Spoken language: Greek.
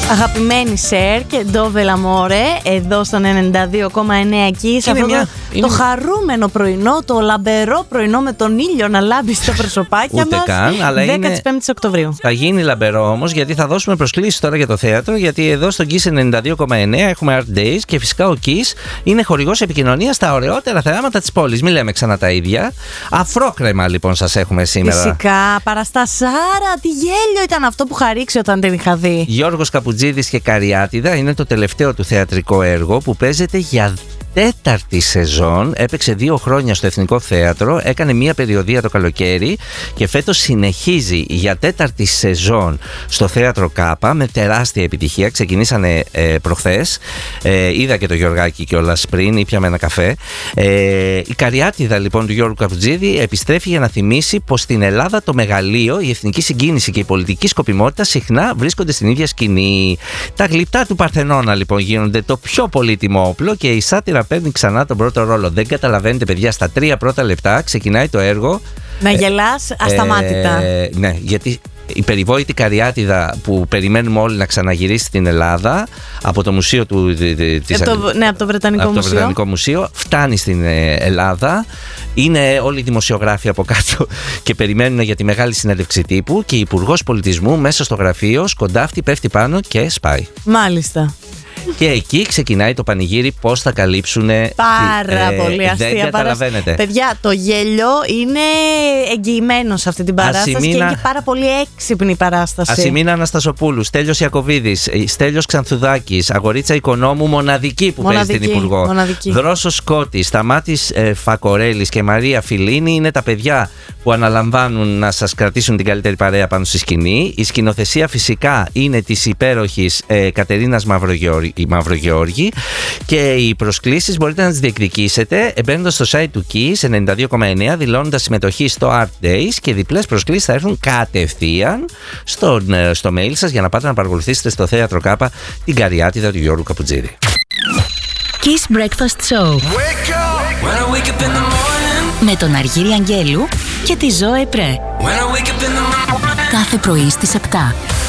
Αγαπημένη Σερ και Ντόβε Λαμόρε, εδώ στον 92,9 εκεί, σε αυτό το χαρούμενο πρωινό, το λαμπερό πρωινό με τον ήλιο να λάμπει στα προσωπάκια μας. Καν, αλλά 15 Οκτωβρίου. Θα γίνει λαμπερό όμως, γιατί θα δώσουμε προσκλήσεις τώρα για το θέατρο, γιατί εδώ στο Kiss 92,9 έχουμε Art Days και φυσικά ο Kiss είναι χορηγός επικοινωνίας στα ωραιότερα θεάματα της πόλης. Μην λέμε ξανά τα ίδια. Αφρόκρεμα λοιπόν σας έχουμε σήμερα. Φυσικά, παραστασάρα, τι γέλιο ήταν αυτό που είχα ρίξει όταν την είχα δει. Γιώργος Καπουτζίδης και Καριάτιδα είναι το τελευταίο του θεατρικό έργο που παίζεται για 4η σεζόν. Έπαιξε 2 χρόνια στο Εθνικό Θέατρο, έκανε μία περιοδεία το καλοκαίρι και φέτος συνεχίζει για 4η σεζόν στο Θέατρο Κάπα με τεράστια επιτυχία. Ξεκινήσανε προχθές. Είδα και το Γιωργάκη κιόλας πριν, ήπιαμε ένα καφέ. Η Καριάτιδα λοιπόν του Γιώργου Καπουτζίδη επιστρέφει για να θυμίσει πως στην Ελλάδα το μεγαλείο, η εθνική συγκίνηση και η πολιτική σκοπιμότητα συχνά βρίσκονται στην ίδια σκηνή. Τα γλυπτά του Παρθενώνα λοιπόν γίνονται το πιο πολύτιμο όπλο και η σάτυρα παίρνει ξανά τον πρώτο ρόλο. Δεν καταλαβαίνετε, παιδιά, στα 3 πρώτα λεπτά ξεκινάει το έργο. Να γελάς ασταμάτητα. Ναι, γιατί η περιβόητη Καριάτιδα που περιμένουμε όλοι να ξαναγυρίσει στην Ελλάδα από το μουσείο του. Από το Βρετανικό Μουσείο. Φτάνει στην Ελλάδα. Είναι όλοι οι δημοσιογράφοι από κάτω και περιμένουν για τη μεγάλη συνέντευξη τύπου και η Υπουργός Πολιτισμού μέσα στο γραφείο σκοντάφτει, πέφτει πάνω και σπάει. Μάλιστα. Και εκεί ξεκινάει το πανηγύρι πώς θα καλύψουν. Πάρα πολύ αστεία. Δεν καταλαβαίνετε. Παιδιά, το γέλιο είναι εγγυημένο σε αυτή την παράσταση και είναι πάρα πολύ έξυπνη η παράσταση. Ασημίνα Αναστασοπούλου, Στέλιος Ιακωβίδης, Στέλιος Ξανθουδάκης, Αγορίτσα Οικονόμου, μοναδική που παίζει την Υπουργό. Δρόσος Σκότης, Σταμάτης Φακορέλης και Μαρία Φιλίνη είναι τα παιδιά που αναλαμβάνουν να σας κρατήσουν την καλύτερη παρέα πάνω στη σκηνή. Η σκηνοθεσία φυσικά είναι της υπέροχης Κατερίνας Μαυρογεώργη και οι προσκλήσεις μπορείτε να τις διεκδικήσετε μπαίνοντας στο site του Kiss 92,9, δηλώνοντας συμμετοχή στο Art Days και διπλές προσκλήσεις θα έρθουν κατευθείαν στο mail σας για να πάτε να παρακολουθήσετε στο Θέατρο Κάπα την Καριάτιδα του Γιώργου Καπουτζίδη. Kiss Breakfast Show. Με τον Αργύρη Αγγέλου και τη Ζώε Πρέ. Κάθε πρωί στις 7.